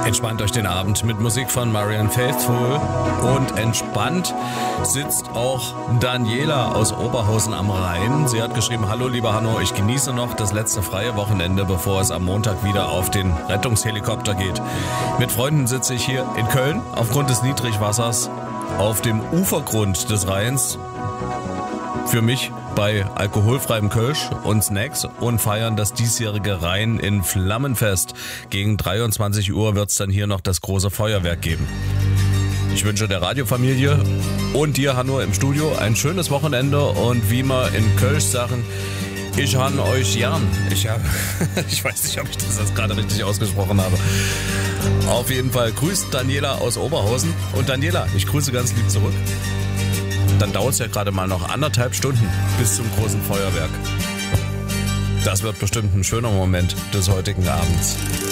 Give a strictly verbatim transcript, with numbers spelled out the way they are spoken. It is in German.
Entspannt euch den Abend mit Musik von Marianne Faithfull. Und entspannt sitzt auch Daniela aus Oberhausen am Rhein. Sie hat geschrieben: Hallo lieber Hanno, ich genieße noch das letzte freie Wochenende, bevor es am Montag wieder auf den Rettungshelikopter geht. Mit Freunden sitze ich hier in Köln aufgrund des Niedrigwassers auf dem Ufergrund des Rheins. Für mich bei alkoholfreiem Kölsch und Snacks und feiern das diesjährige Rhein in Flammenfest. Gegen dreiundzwanzig Uhr wird es dann hier noch das große Feuerwerk geben. Ich wünsche der Radiofamilie und dir, Hanno, im Studio ein schönes Wochenende und wie wir in Kölsch sagen, ich han euch gern. Ich, hab, ich weiß nicht, ob ich das jetzt gerade richtig ausgesprochen habe. Auf jeden Fall grüßt Daniela aus Oberhausen. Und Daniela, ich grüße ganz lieb zurück. Dann dauert es ja gerade mal noch anderthalb Stunden bis zum großen Feuerwerk. Das wird bestimmt ein schöner Moment des heutigen Abends.